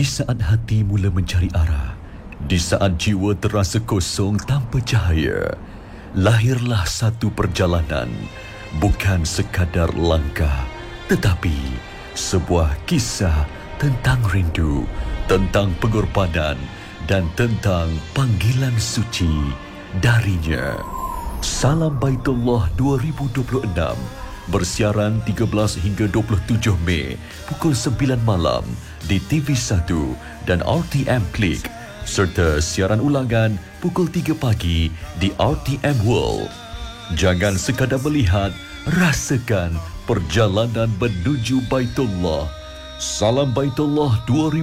Di saat hati mula mencari arah, di saat jiwa terasa kosong tanpa cahaya, lahirlah satu perjalanan, bukan sekadar langkah, tetapi sebuah kisah tentang rindu, tentang pengorbanan dan tentang panggilan suci darinya. Salam Baitullah 2026 bersiaran 13 hingga 27 Mei pukul 9 malam di TV1 dan RTM Klik, serta siaran ulangan pukul 3 pagi di RTM World. Jangan sekadar melihat, rasakan perjalanan menuju Baitullah. Salam Baitullah 2026.